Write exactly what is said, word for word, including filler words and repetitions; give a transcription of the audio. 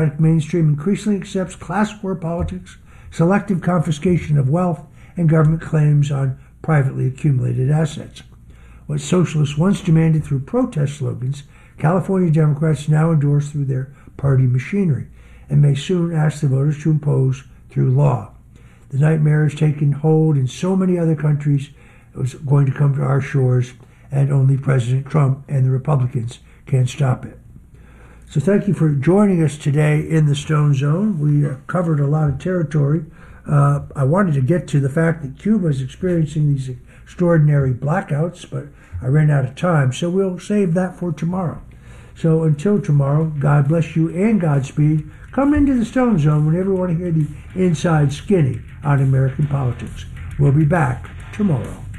mainstream increasingly accepts class war politics, selective confiscation of wealth, and government claims on privately accumulated assets. What socialists once demanded through protest slogans, California Democrats now endorse through their party machinery, and may soon ask the voters to impose through law. The nightmare has taken hold in so many other countries. It was going to come to our shores, and only President Trump and the Republicans can stop it. So thank you for joining us today in the Stone Zone. We uh, covered a lot of territory. Uh, I wanted to get to the fact that Cuba is experiencing these extraordinary blackouts, but I ran out of time, so we'll save that for tomorrow. So until tomorrow, God bless you and Godspeed. Come into the Stone Zone whenever you want to hear the inside skinny on American politics. We'll be back tomorrow.